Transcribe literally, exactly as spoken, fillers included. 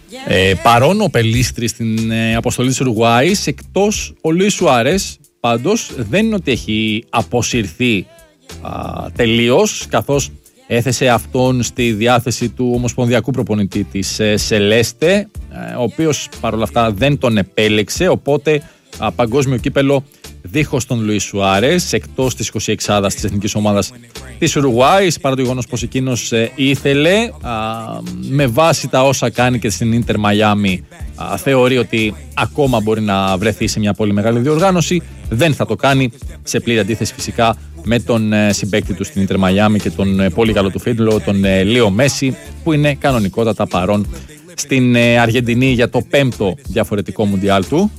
Ε, παρόν ο Πελίστρης στην ε, αποστολή της Ουρουγουάης, εκτός ο Λουίς Σουάρες, πάντως δεν είναι ότι έχει αποσυρθεί α, τελείως, καθώς έθεσε αυτόν στη διάθεση του ομοσπονδιακού προπονητή της ε, Σελέστε, ε, ο οποίος παρόλα αυτά δεν τον επέλεξε, οπότε α, παγκόσμιο κύπελο δίχως τον Λουίς Σουάρες, εκτός της εικοσιεξάδας της εθνικής ομάδας της Ουρουγουάης, παρά το γεγονός πως εκείνος ε, ήθελε, α, με βάση τα όσα κάνει και στην Ίντερ Μαϊάμι, α, θεωρεί ότι ακόμα μπορεί να βρεθεί σε μια πολύ μεγάλη διοργάνωση, δεν θα το κάνει, σε πλήρη αντίθεση φυσικά με τον ε, συμπαίκτη του στην Ίντερ Μαϊάμι και τον ε, πολύ καλό του φίλο, τον ε, Λίο Μέση, που είναι κανονικότατα παρόν στην ε, Αργεντινή για το πέμπτο διαφορετικό μουντιάλ του.